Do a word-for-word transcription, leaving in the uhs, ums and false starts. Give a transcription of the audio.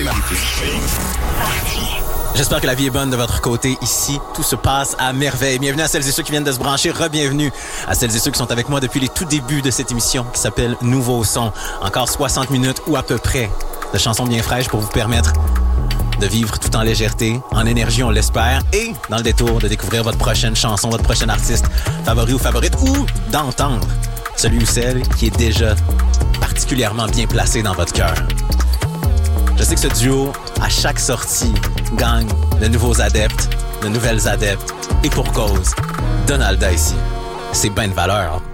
J'espère que la vie est bonne de votre côté ici. Tout se passe à merveille. Bienvenue à celles et ceux qui viennent de se brancher. Re-bienvenue à celles et ceux qui sont avec moi depuis les tout débuts de cette émission qui s'appelle Nouveau Son. Encore soixante minutes ou à peu près de chansons bien fraîches pour vous permettre de vivre tout en légèreté, en énergie, on l'espère, et dans le détour de découvrir votre prochaine chanson, votre prochain artiste favori ou favorite, ou d'entendre celui ou celle qui est déjà particulièrement bien placé dans votre cœur. Je sais que ce duo, à chaque sortie, gagne de nouveaux adeptes, de nouvelles adeptes, et pour cause, Donalda ici. C'est ben de valeur.